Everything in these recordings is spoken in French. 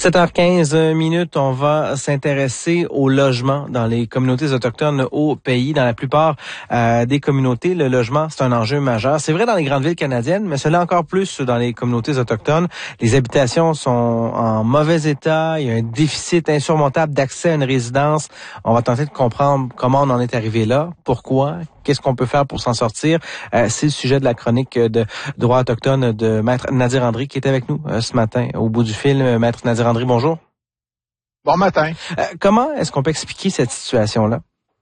7h15 minutes, on va s'intéresser au logement dans les communautés autochtones au pays. Dans la plupart des communautés, le logement, c'est un enjeu majeur. C'est vrai dans les grandes villes canadiennes, mais cela encore plus dans les communautés autochtones. Les habitations sont en mauvais état. Il y a un déficit insurmontable d'accès à une résidence. On va tenter de comprendre comment on en est arrivé là, pourquoi, qu'est-ce qu'on peut faire pour s'en sortir. C'est le sujet de la chronique de droit autochtone de Maître Nadir Andry qui est avec nous ce matin. Au bout du fil, Maître Nadir Andry, bonjour. Bon matin. Comment est-ce qu'on peut expliquer cette situation-là?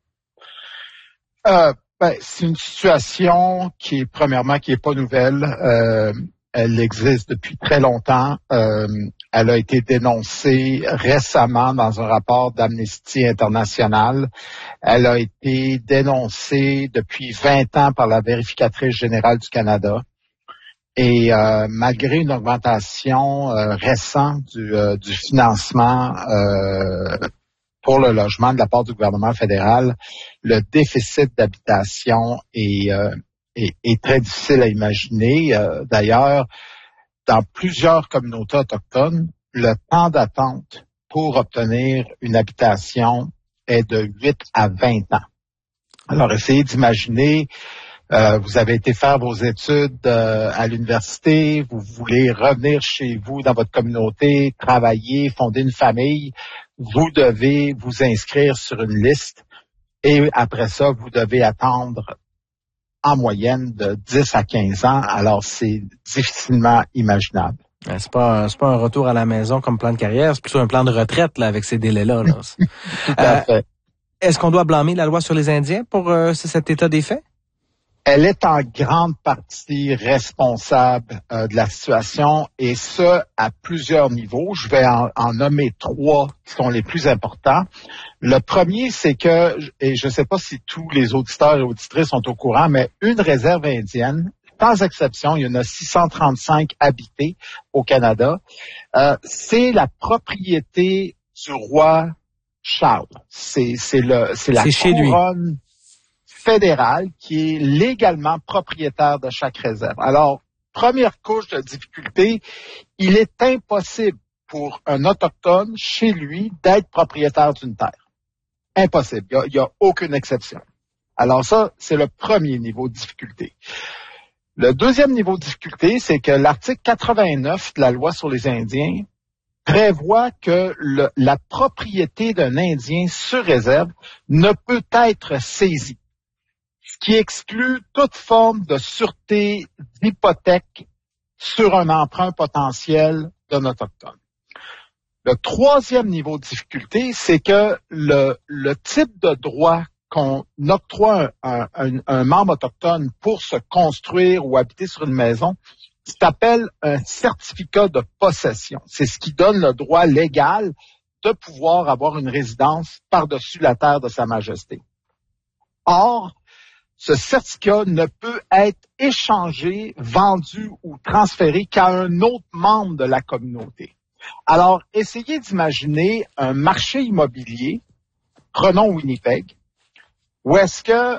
C'est une situation qui est pas nouvelle. Elle existe depuis très longtemps. Elle a été dénoncée récemment dans un rapport d'Amnesty International. Elle a été dénoncée depuis 20 ans par la vérificatrice générale du Canada. Et malgré une augmentation récente du financement pour le logement de la part du gouvernement fédéral, le déficit d'habitation est très difficile à imaginer. D'ailleurs, dans plusieurs communautés autochtones, le temps d'attente pour obtenir une habitation est de 8 à 20 ans. Alors, essayez d'imaginer, vous avez été faire vos études à l'université, vous voulez revenir chez vous dans votre communauté, travailler, fonder une famille, vous devez vous inscrire sur une liste et après ça, vous devez attendre en moyenne de 10 à 15 ans. Alors, c'est difficilement imaginable. C'est pas un retour à la maison comme plan de carrière, c'est plutôt un plan de retraite là avec ces délais-là. Là. Tout à fait. Est-ce qu'on doit blâmer la loi sur les Indiens pour cet état des faits? Elle est en grande partie responsable de la situation et ce, à plusieurs niveaux. Je vais en nommer 3 qui sont les plus importants. Le premier, c'est que, et je ne sais pas si tous les auditeurs et auditrices sont au courant, mais une réserve indienne, sans exception, il y en a 635 habitées au Canada, c'est la propriété du roi Charles. C'est la couronne fédérale qui est légalement propriétaire de chaque réserve. Alors, première couche de difficulté, il est impossible pour un autochtone chez lui d'être propriétaire d'une terre. Impossible. Il y a aucune exception. Alors ça, c'est le premier niveau de difficulté. Le deuxième niveau de difficulté, c'est que l'article 89 de la loi sur les Indiens prévoit que la propriété d'un Indien sur réserve ne peut être saisie, ce qui exclut toute forme de sûreté d'hypothèque sur un emprunt potentiel d'un autochtone. Le troisième niveau de difficulté, c'est que le type de droit qu'on octroie à un membre autochtone pour se construire ou habiter sur une maison s'appelle un certificat de possession. C'est ce qui donne le droit légal de pouvoir avoir une résidence par-dessus la terre de Sa Majesté. Or, ce certificat ne peut être échangé, vendu ou transféré qu'à un autre membre de la communauté. Alors, essayez d'imaginer un marché immobilier, prenons Winnipeg, où est-ce que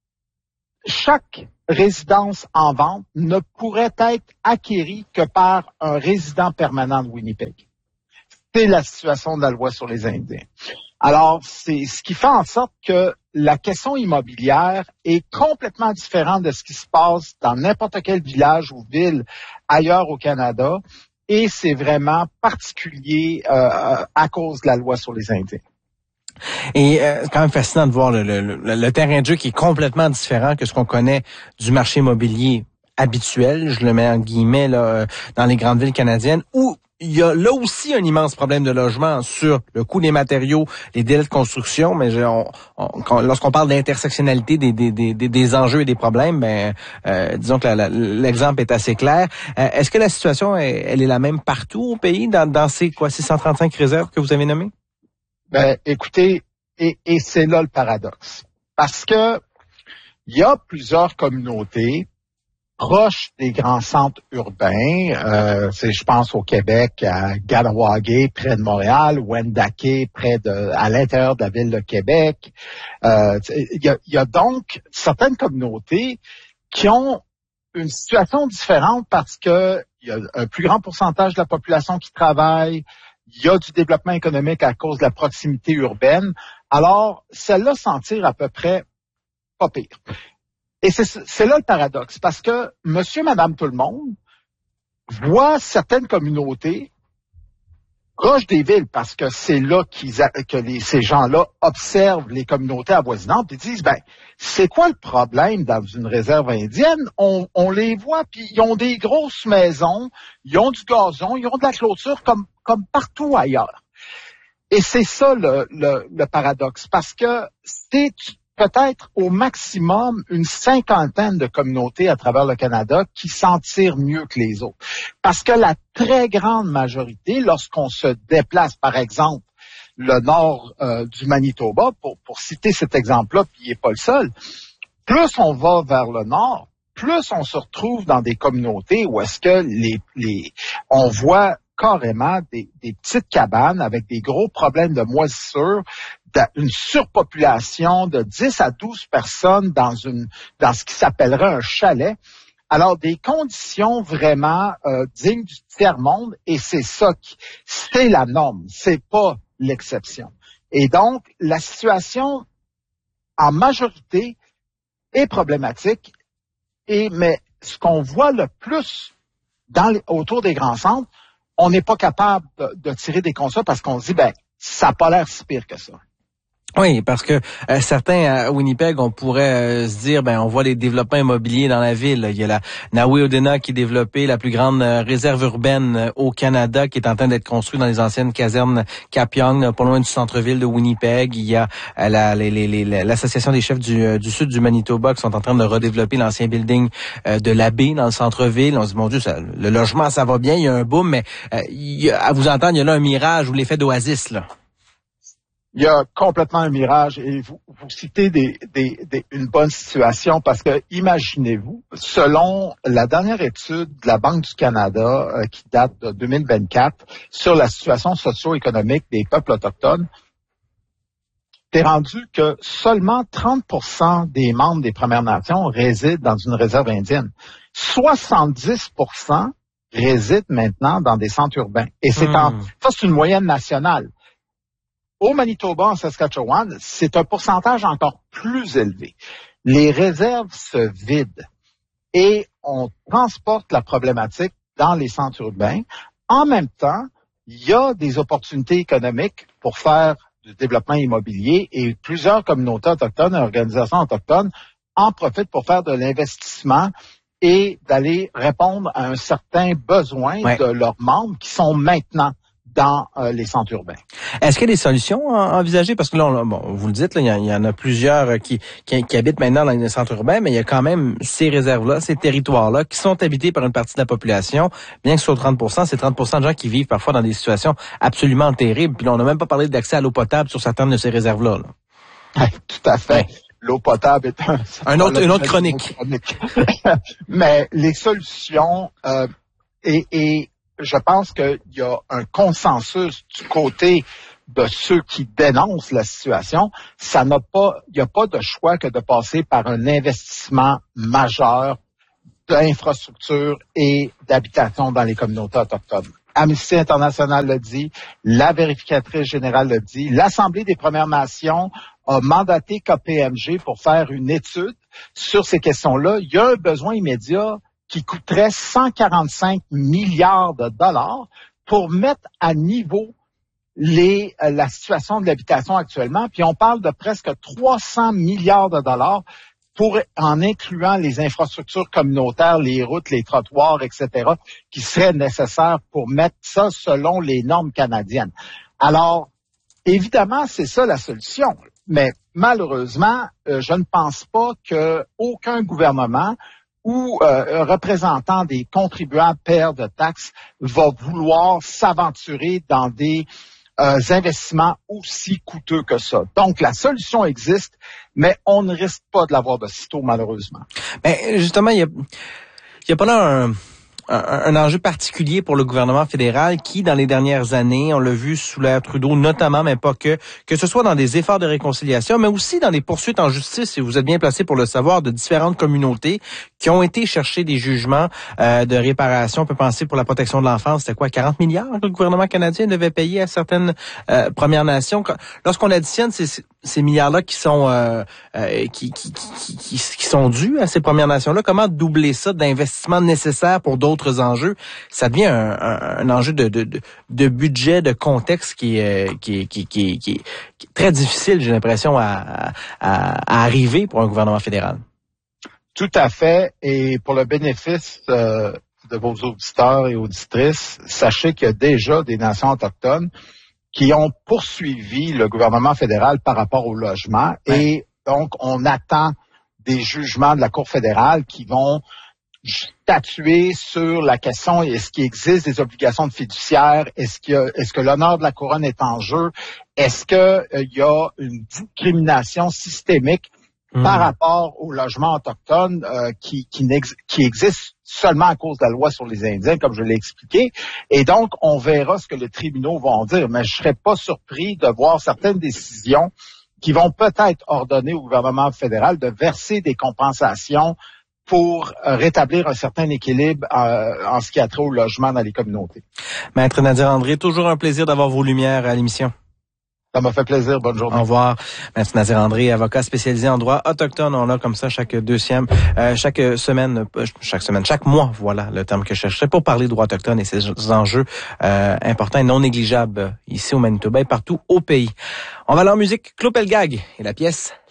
chaque résidence en vente ne pourrait être acquérie que par un résident permanent de Winnipeg. C'est la situation de la loi sur les Indiens. Alors, c'est ce qui fait en sorte que la question immobilière est complètement différente de ce qui se passe dans n'importe quel village ou ville ailleurs au Canada, et c'est vraiment particulier à cause de la loi sur les Indiens. Et c'est quand même fascinant de voir le terrain de jeu qui est complètement différent que ce qu'on connaît du marché immobilier habituel, je le mets en guillemets là, dans les grandes villes canadiennes, où il y a là aussi un immense problème de logement sur le coût des matériaux, les délais de construction, mais lorsqu'on parle d'intersectionnalité des enjeux et des problèmes, disons que l'exemple est assez clair. Est-ce que la situation elle est la même partout au pays dans ces 635 réserves que vous avez nommées? Écoutez, et c'est là le paradoxe. Parce que il y a plusieurs communautés proches des grands centres urbains. Je pense au Québec, à Ganawagé, près de Montréal, Wendake, à l'intérieur de la ville de Québec. Il y a donc certaines communautés qui ont une situation différente parce que il y a un plus grand pourcentage de la population qui travaille. Il y a du développement économique à cause de la proximité urbaine. Alors, celle-là s'en tire à peu près pas pire. Et c'est là le paradoxe, parce que monsieur, madame, tout le monde voit certaines communautés proches des villes, parce que c'est là ces gens-là observent les communautés avoisinantes et disent, c'est quoi le problème dans une réserve indienne? On les voit, puis ils ont des grosses maisons, ils ont du gazon, ils ont de la clôture comme partout ailleurs. Et c'est ça le paradoxe, parce que c'est peut-être au maximum une cinquantaine de communautés à travers le Canada qui s'en tirent mieux que les autres. Parce que la très grande majorité, lorsqu'on se déplace, par exemple, le nord du Manitoba, pour citer cet exemple-là, puis il n'est pas le seul, plus on va vers le nord, plus on se retrouve dans des communautés où est-ce que on voit carrément des petites cabanes avec des gros problèmes de moisissure, une surpopulation de 10 à 12 personnes dans ce qui s'appellerait un chalet. Alors, des conditions vraiment dignes du tiers-monde, et c'est la norme, c'est pas l'exception. Et donc, la situation, en majorité, est problématique, mais ce qu'on voit le plus autour des grands centres, on n'est pas capable de tirer des constats parce qu'on se dit, ça n'a pas l'air si pire que ça. Oui, parce que certains à Winnipeg, on pourrait se dire, on voit les développements immobiliers dans la ville. Il y a la Nawi-Odena qui est développée, la plus grande réserve urbaine au Canada, qui est en train d'être construite dans les anciennes casernes Cap Young, pas loin du centre-ville de Winnipeg. Il y a l'association des chefs du sud du Manitoba qui sont en train de redévelopper l'ancien building de l'abbé dans le centre-ville. On se dit, mon Dieu, le logement, ça va bien, il y a un boom, mais à vous entendre, il y a là un mirage ou l'effet d'oasis, là. Il y a complètement un mirage, et vous citez une bonne situation, parce que imaginez-vous, selon la dernière étude de la Banque du Canada qui date de 2024 sur la situation socio-économique des peuples autochtones, c'est rendu que seulement 30% des membres des Premières Nations résident dans une réserve indienne. 70% résident maintenant dans des centres urbains. Et ça, c'est une moyenne nationale. Au Manitoba, en Saskatchewan, c'est un pourcentage encore plus élevé. Les réserves se vident et on transporte la problématique dans les centres urbains. En même temps, il y a des opportunités économiques pour faire du développement immobilier, et plusieurs communautés autochtones et organisations autochtones en profitent pour faire de l'investissement et d'aller répondre à un certain besoin de leurs membres qui sont maintenant dans les centres urbains. Est-ce qu'il y a des solutions envisagées? Parce que là, vous le dites, là, il y en a plusieurs qui habitent maintenant dans les centres urbains, mais il y a quand même ces réserves-là, ces territoires-là, qui sont habités par une partie de la population. Bien que ce soit 30%, c'est 30% de gens qui vivent parfois dans des situations absolument terribles. Puis là, on n'a même pas parlé d'accès à l'eau potable sur certaines de ces réserves-là. Tout à fait. Ouais. L'eau potable est une autre chronique. Mais les solutions je pense qu'il y a un consensus du côté de ceux qui dénoncent la situation. Il n'y a pas de choix que de passer par un investissement majeur d'infrastructures et d'habitation dans les communautés autochtones. Amnesty International le dit, la vérificatrice générale le dit, l'Assemblée des Premières Nations a mandaté KPMG pour faire une étude sur ces questions-là. Il y a un besoin immédiat qui coûterait 145 milliards de dollars pour mettre à niveau la situation de l'habitation actuellement. Puis on parle de presque 300 milliards de dollars en incluant les infrastructures communautaires, les routes, les trottoirs, etc., qui seraient nécessaires pour mettre ça selon les normes canadiennes. Alors, évidemment, c'est ça la solution. Mais malheureusement, je ne pense pas qu'aucun gouvernement ou représentant des contribuables paieurs de taxes va vouloir s'aventurer dans des investissements aussi coûteux que ça. Donc, la solution existe, mais on ne risque pas de l'avoir de sitôt, malheureusement. Ben, justement, il y a pas là un enjeu particulier pour le gouvernement fédéral qui, dans les dernières années, on l'a vu sous l'ère Trudeau, notamment, mais pas que ce soit dans des efforts de réconciliation, mais aussi dans des poursuites en justice, et vous êtes bien placé pour le savoir, de différentes communautés qui ont été chercher des jugements de réparation. On peut penser pour la protection de l'enfance, c'était quoi, 40 milliards que le gouvernement canadien devait payer à certaines Premières Nations. Lorsqu'on additionne ces milliards-là qui sont qui sont dus à ces Premières Nations-là, comment doubler ça d'investissements nécessaires pour d'autres enjeux? Ça devient un enjeu de budget, de contexte qui est très difficile, j'ai l'impression, à arriver pour un gouvernement fédéral. Tout à fait. Et pour le bénéfice de vos auditeurs et auditrices, sachez qu'il y a déjà des nations autochtones qui ont poursuivi le gouvernement fédéral par rapport au logement. Ouais. Et donc, on attend des jugements de la Cour fédérale qui vont statuer sur la question, est-ce qu'il existe des obligations de fiduciaire? Est-ce que l'honneur de la couronne est en jeu? Est-ce qu'il y a une discrimination systémique par rapport au logement autochtone qui existe seulement à cause de la loi sur les Indiens, comme je l'ai expliqué. Et donc, on verra ce que les tribunaux vont dire. Mais je serais pas surpris de voir certaines décisions qui vont peut-être ordonner au gouvernement fédéral de verser des compensations pour rétablir un certain équilibre en ce qui a trait au logement dans les communautés. Maître Nadir André, toujours un plaisir d'avoir vos lumières à l'émission. Ça m'a fait plaisir. Bonne journée. Au revoir. Maître Nadir André, avocat spécialisé en droit autochtone. On a comme ça chaque mois, voilà le terme que je cherchais, pour parler de droit autochtone et ses enjeux importants et non négligeables ici au Manitoba et partout au pays. On va aller en musique. Claude Pelgag et la pièce